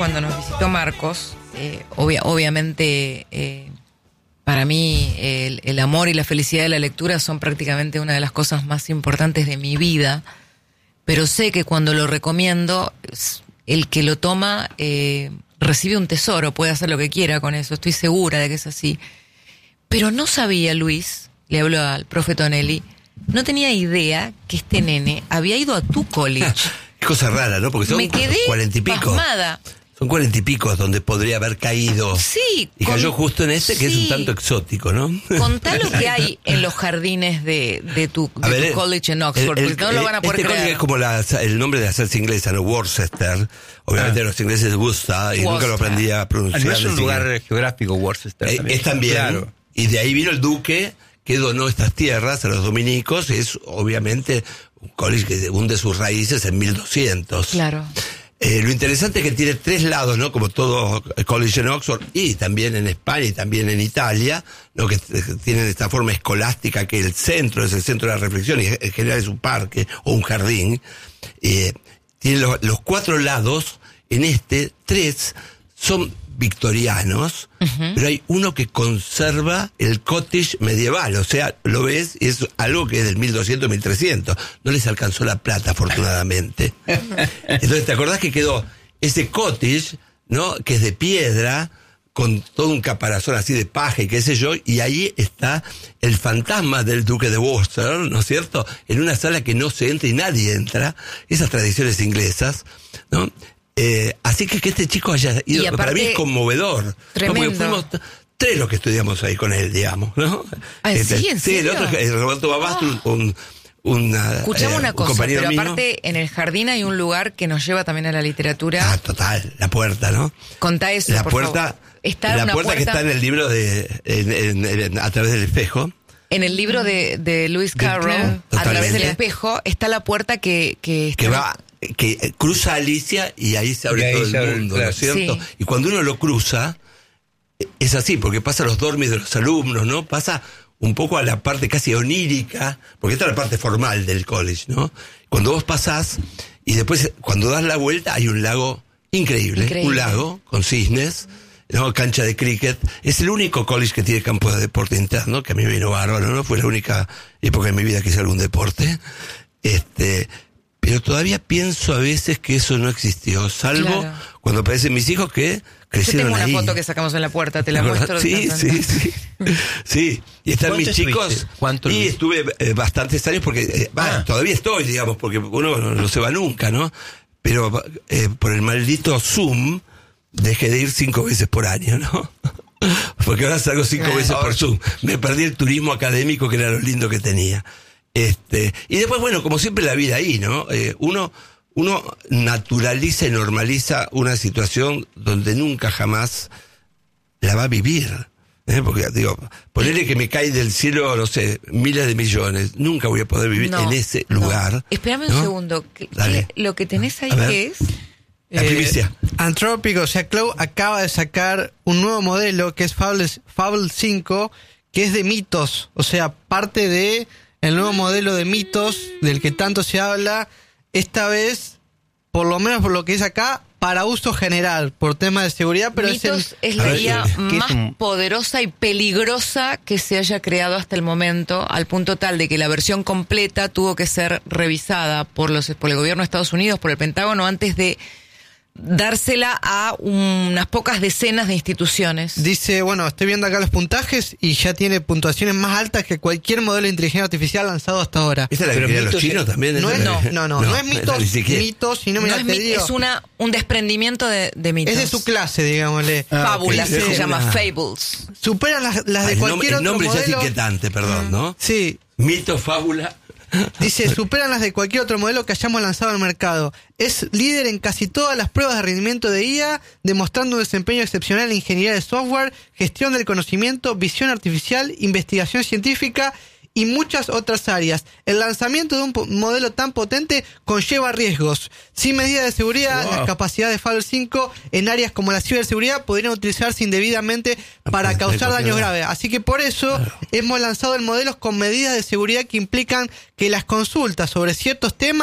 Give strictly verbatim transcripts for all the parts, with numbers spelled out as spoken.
cuando nos visitó Marcos, eh, obvia, obviamente eh, para mí el, el amor y la felicidad de la lectura son prácticamente una de las cosas más importantes de mi vida, pero sé que cuando lo recomiendo, el que lo toma eh, recibe un tesoro, puede hacer lo que quiera con eso, estoy segura de que es así. Pero no sabía, Luis, le habló al profe Tonelli, no tenía idea que este nene había ido a tu college. Qué cosa rara, ¿no? Porque son Me quedé cuarenta y pico. pasmada. Son cuarenta y pico donde podría haber caído. Sí. Y con, cayó justo en este, que sí. es un tanto exótico, ¿no? Contá lo que hay en los jardines de, de tu, de ver, tu college en Oxford, el, el, porque no lo van a poder este creer. Es como la, el nombre de la salsa inglesa, ¿no? Worcester. Obviamente ah. los ingleses gusta y Worcester. Nunca lo aprendí a pronunciar. No es un lugar geográfico, Worcester. Eh, también. Es también. Claro. Y de ahí vino el duque que donó estas tierras a los dominicos. Es obviamente un college que hunde sus raíces en mil doscientos. Claro. Eh, lo interesante es que tiene tres lados, ¿no? Como todo college en Oxford y también en España y también en Italia, ¿no? Que tienen esta forma escolástica que el centro es el centro de la reflexión y en general es un parque o un jardín. Eh, tiene los, los cuatro lados, en este, tres son victorianos, uh-huh. pero hay uno que conserva el cottage medieval, o sea, lo ves, es algo que es del mil doscientos, mil trescientos, no les alcanzó la plata, afortunadamente. Entonces, ¿te acordás que quedó ese cottage, ¿no? Que es de piedra, con todo un caparazón así de paja y qué sé yo, y ahí está el fantasma del duque de Worcester, ¿no es cierto? En una sala que no se entra y nadie entra, esas tradiciones inglesas, ¿no? Eh, así que que este chico haya ido, aparte, para mí es conmovedor. Tremendo. ¿No? Porque fuimos tres los que estudiamos ahí con él, digamos, ¿no? ¿Ah, este, sí, en sí, el otro, el Roberto Babastro, oh. un, un, Escuchame eh, una un cosa, compañero pero mío. Aparte en el jardín hay un lugar que nos lleva también a la literatura. Ah, total, la puerta, ¿no? Contá eso, la por puerta, favor. Está la una puerta, puerta que está en el libro de en, en, en, A través del espejo. En el libro de, de Lewis Carroll, A través del espejo, está la puerta que... Que, que va... que cruza Alicia y ahí se abre ahí todo se el abre, mundo, claro. ¿no es cierto? Sí. Y cuando uno lo cruza, es así, porque pasa a los dormis de los alumnos, ¿no? Pasa un poco a la parte casi onírica, porque esta es la parte formal del college, ¿no? Cuando vos pasás, y después cuando das la vuelta hay un lago increíble, increíble. un lago con cisnes, ¿no? Cancha de cricket. Es el único college que tiene campo de deporte interno, que a mí me vino bárbaro, ¿no? Fue la única época en mi vida que hice algún deporte. Este... Pero todavía pienso a veces que eso no existió, salvo claro. cuando aparecen mis hijos que crecieron ahí. Yo tengo una foto que sacamos en la puerta, te la muestro. Sí, sí, sí. Sí, y están mis chicos. ¿Cuánto y estuve eh, bastantes años porque, eh, ah. bah, todavía estoy, digamos, porque uno no, no se va nunca, ¿no? Pero eh, por el maldito Zoom dejé de ir cinco veces por año, ¿no? Porque ahora salgo cinco claro. veces por Zoom. Me perdí el turismo académico, que era lo lindo que tenía. Este, y después, bueno, como siempre la vida ahí, ¿no? Eh, uno, uno naturaliza y normaliza una situación donde nunca jamás la va a vivir. ¿eh? Porque, digo, ponerle que me cae del cielo, no sé, miles de millones, nunca voy a poder vivir no, en ese lugar. No. Espérame un ¿no? segundo. ¿Qué, qué, lo que tenés ahí, ¿qué es? La primicia. Eh, Antrópico, o sea, Cloud acaba de sacar un nuevo modelo que es Fable, Fable cinco, que es de mitos, o sea, parte de el nuevo modelo de mitos del que tanto se habla, esta vez, por lo menos por lo que es acá, para uso general, por temas de seguridad, pero mitos es, el, es la guía más es un... poderosa y peligrosa que se haya creado hasta el momento, al punto tal de que la versión completa tuvo que ser revisada por los por el gobierno de Estados Unidos, por el Pentágono, antes de dársela a unas pocas decenas de instituciones. Dice, bueno, estoy viendo acá los puntajes y ya tiene puntuaciones más altas que cualquier modelo de inteligencia artificial lanzado hasta ahora. ¿Esa es la que querían los chinos también? No es, no, no, no, no, no es mitos, mitos, sino mira, no es, te mit, digo, es una, un desprendimiento de, de mitos. Es de su clase, digámosle. Ah, Fábulas, okay. se Una... llama Fables. Superan las, las de ah, cualquier el nombre, otro el nombre modelo. ya es inquietante, perdón, ¿no? Sí. Mito, fábula. Dice, superan las de cualquier otro modelo que hayamos lanzado al mercado. Es líder en casi todas las pruebas de rendimiento de I A, demostrando un desempeño excepcional en ingeniería de software, gestión del conocimiento, visión artificial, investigación científica y muchas otras áreas. El lanzamiento de un po- modelo tan potente conlleva riesgos. Sin medidas de seguridad, wow. Las capacidades de Fable cinco en áreas como la ciberseguridad podrían utilizarse indebidamente para causar daños graves. Así que por eso claro. hemos lanzado el modelo con medidas de seguridad que implican que las consultas sobre ciertos temas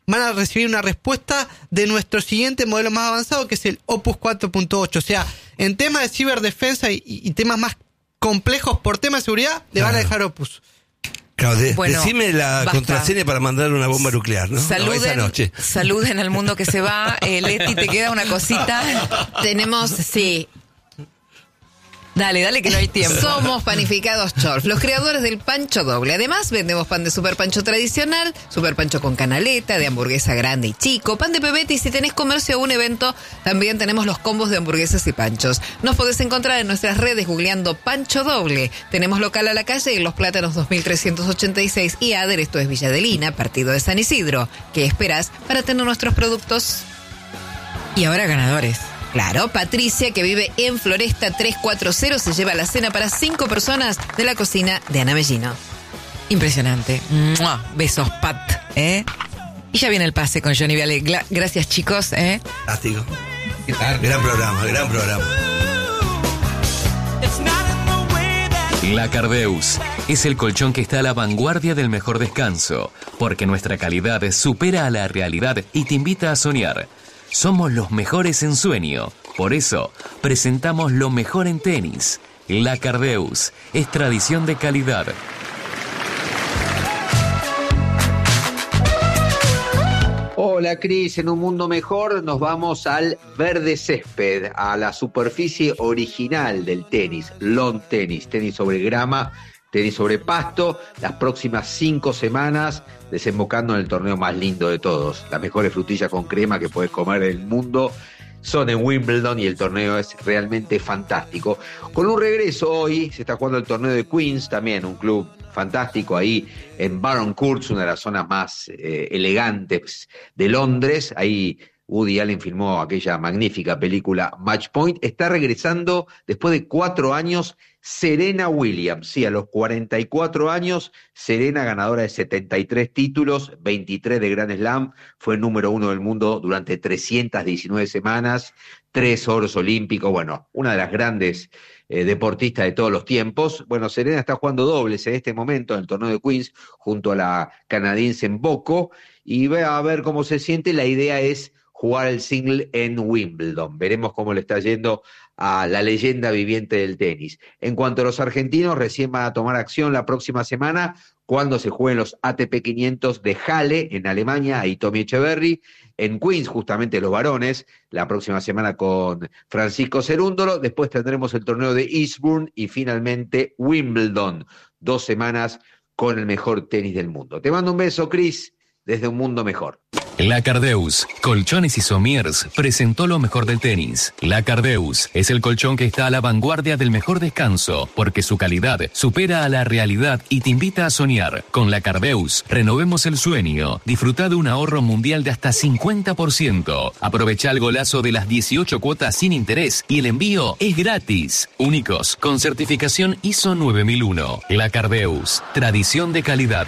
van a recibir una respuesta de nuestro siguiente modelo más avanzado, que es el Opus cuatro punto ocho. O sea, en temas de ciberdefensa y, y temas más complejos por tema de seguridad, le van a dejar Opus. Claro, de, Bueno, decime la basta. contraseña para mandar una bomba nuclear, ¿no? Saluden, No, esa noche. saluden al mundo que se va. Eh, Leti, ¿te queda una cosita? Tenemos, sí, Dale, dale que no hay tiempo. somos Panificados Chorf, los creadores del pancho doble. Además, vendemos pan de super pancho tradicional, super pancho con canaleta, de hamburguesa grande y chico, pan de pebete, y si tenés comercio o un evento, también tenemos los combos de hamburguesas y panchos. Nos podés encontrar en nuestras redes googleando Pancho Doble. Tenemos local a la calle en Los Plátanos dos mil trescientos ochenta y seis y Ader, esto es Villa Adelina, partido de San Isidro. ¿Qué esperás para tener nuestros productos? Y ahora ganadores. Claro, Patricia, que vive en Floresta trescientos cuarenta, se lleva la cena para cinco personas de la cocina de Ana Bellino. Impresionante. ¡Mua! Besos, Pat. ¿eh? Y ya viene el pase con Johnny Viale. Gla- Gracias, chicos. ¿eh? Fantástico. Gran programa, gran programa. La Cardeus es el colchón que está a la vanguardia del mejor descanso, porque nuestra calidad supera a la realidad y te invita a soñar. Somos los mejores en sueño, por eso presentamos lo mejor en tenis. La Cardeus es tradición de calidad. Hola Cris, en un mundo mejor nos vamos al verde césped, a la superficie original del tenis, lawn tenis, tenis sobre grama, tenis sobre pasto, las próximas cinco semanas desembocando en el torneo más lindo de todos. Las mejores frutillas con crema que puedes comer en el mundo son en Wimbledon y el torneo es realmente fantástico. Con un regreso hoy se está jugando el torneo de Queens, también un club fantástico ahí en Baron Courts, una de las zonas más eh, elegantes de Londres. Ahí Woody Allen filmó aquella magnífica película Match Point. Está regresando después de cuatro años Serena Williams. Sí, a los cuarenta y cuatro años, Serena, ganadora de setenta y tres títulos, veintitrés de Grand Slam, fue número uno del mundo durante trescientas diecinueve semanas, tres oros olímpicos, bueno, una de las grandes eh, deportistas de todos los tiempos. Bueno, Serena está jugando dobles en este momento en el torneo de Queens junto a la canadiense Mboko, y va a ver cómo se siente. La idea es jugar el single en Wimbledon. Veremos cómo le está yendo a la leyenda viviente del tenis. En cuanto a los argentinos, recién van a tomar acción la próxima semana cuando se jueguen los A T P quinientos de Halle en Alemania, ahí Tommy Echeverry, en Queens justamente los varones, la próxima semana con Francisco Cerúndolo. Después tendremos el torneo de Eastbourne y finalmente Wimbledon, dos semanas con el mejor tenis del mundo. Te mando un beso, Cris, desde un mundo mejor. La Cardeus, Colchones y Somiers, presentó lo mejor del tenis. La Cardeus es el colchón que está a la vanguardia del mejor descanso, porque su calidad supera a la realidad y te invita a soñar. Con La Cardeus, renovemos el sueño. Disfruta de un ahorro mundial de hasta cincuenta por ciento. Aprovecha el golazo de las dieciocho cuotas sin interés y el envío es gratis. Únicos, con certificación I S O nueve mil uno. La Cardeus, tradición de calidad.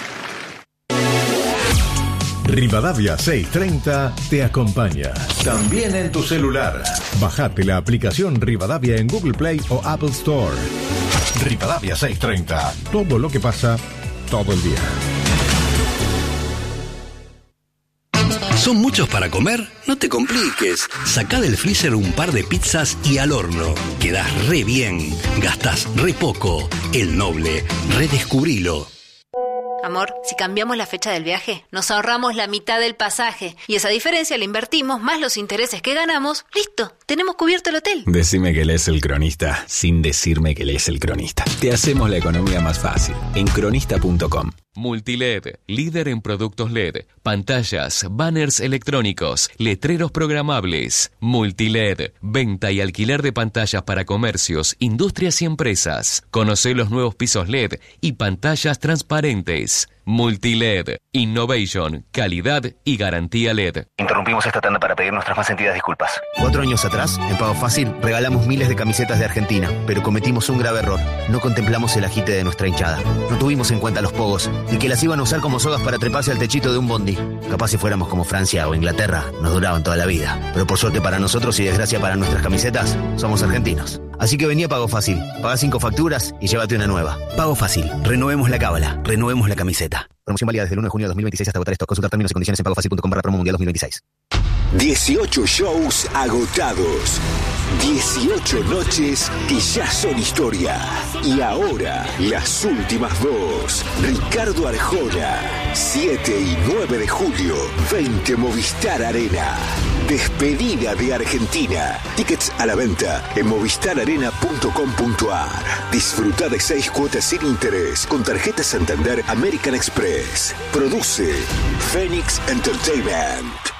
Rivadavia seiscientos treinta te acompaña. También en tu celular. Bajate la aplicación Rivadavia en Google Play o Apple Store. Rivadavia seiscientos treinta. Todo lo que pasa, todo el día. ¿Son muchos para comer? No te compliques. Sacá del freezer un par de pizzas y al horno. Quedás re bien. Gastás re poco. El Noble. Redescubrilo. Amor, si cambiamos la fecha del viaje, nos ahorramos la mitad del pasaje. Y esa diferencia la invertimos, más los intereses que ganamos. ¡Listo! Tenemos cubierto el hotel. Decime que lees El Cronista, sin decirme que lees El Cronista. Te hacemos la economía más fácil. En cronista punto com. Multiled, líder en productos L E D, pantallas, banners electrónicos, letreros programables. Multiled, venta y alquiler de pantallas para comercios, industrias y empresas. Conoce los nuevos pisos L E D y pantallas transparentes. Multiled, Innovation, calidad y garantía L E D. Interrumpimos esta tanda para pedir nuestras más sentidas disculpas. Cuatro años atrás, en Pago Fácil, regalamos miles de camisetas de Argentina, pero cometimos un grave error. No contemplamos el agite de nuestra hinchada. No tuvimos en cuenta los pogos y que las iban a usar como sogas para treparse al techito de un bondi. Capaz si fuéramos como Francia o Inglaterra, nos duraban toda la vida. Pero por suerte para nosotros y desgracia para nuestras camisetas, somos argentinos. Así que venía Pago Fácil. Paga cinco facturas y llévate una nueva. Pago Fácil. Renovemos la cábala. Renovemos la camiseta. Promoción válida desde el uno de junio de dos mil veintiséis hasta agotar esto. Consultar términos y condiciones en pagofacil.com barra promo mundial dos mil veintiséis. dieciocho shows agotados. dieciocho noches que ya son historia. Y ahora, las últimas dos. Ricardo Arjona, siete y nueve de julio, veinte Movistar Arena. Despedida de Argentina. Tickets a la venta en movistar arena punto com punto a r. Disfruta de seis cuotas sin interés con tarjeta Santander American Express. Produce Phoenix Entertainment.